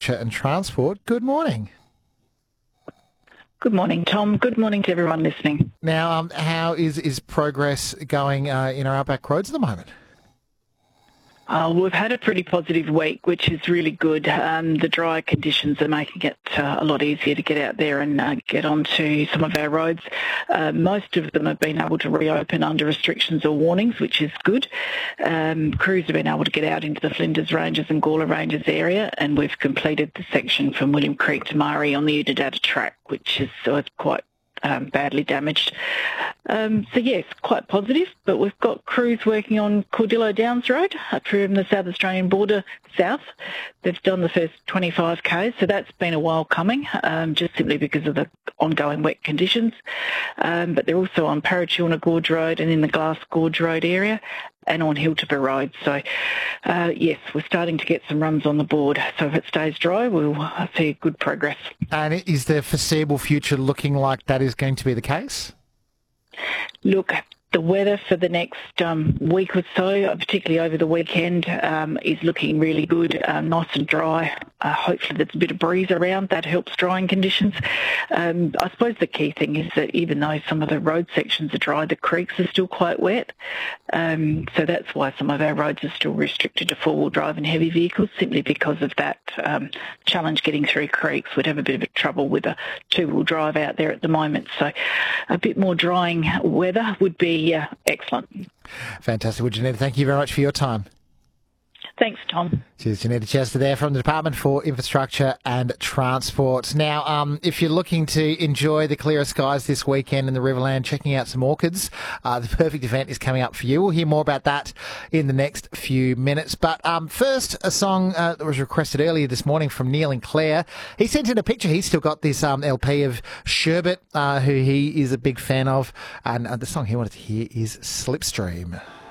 Infrastructure and Transport. Good morning. Good morning, Tom. Good morning to everyone listening. Now, how is progress going in our outback roads at the moment? We've had a pretty positive week, which is really good. The dry conditions are making it a lot easier to get out there and get onto some of our roads. Most of them have been able to reopen under restrictions or warnings, which is good. Crews have been able to get out into the Flinders Ranges and Gawler Ranges area, and we've completed the section from William Creek to Murray on the Udidata track, which is quite badly damaged. So yes, quite positive, but we've got crews working on Cordillo Downs Road up from the South Australian border south. They've done the first 25 k's, so that's been a while coming, just simply because of the ongoing wet conditions. But they're also on Parachilna Gorge Road and in the Glass Gorge Road area and on Hiltipur Road. So yes, we're starting to get some runs on the board. So if it stays dry, we'll see good progress. And is the foreseeable future looking like that is going to be the case? Look, the weather for the next week or so, particularly over the weekend, is looking really good, nice and dry. Hopefully there's a bit of breeze around. That helps drying conditions. I suppose the key thing is that even though some of the road sections are dry, the creeks are still quite wet. So that's why some of our roads are still restricted to four-wheel drive and heavy vehicles, simply because of that challenge getting through creeks. We'd have a bit of trouble with a two-wheel drive out there at the moment. So a bit more drying weather would be excellent. Fantastic. Well, Janetta, thank you very much for your time. Thanks, Tom. Cheers, Janetta Chester there from the Department for Infrastructure and Transport. Now, if you're looking to enjoy the clearer skies this weekend in the Riverland, checking out some orchids, the perfect event is coming up for you. We'll hear more about that in the next few minutes. But first, a song that was requested earlier this morning from Neil and Claire. He sent in a picture. He's still got this LP of Sherbet, who he is a big fan of. And the song he wanted to hear is Slipstream.